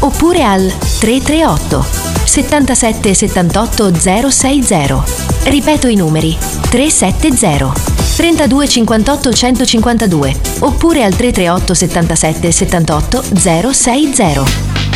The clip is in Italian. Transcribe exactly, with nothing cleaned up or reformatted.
oppure al tre tre otto settantasette settantotto zero sei zero. Ripeto i numeri: tre sette zero trentadue cinquantotto centocinquantadue oppure al tre tre otto settantasette settantotto zero sei zero.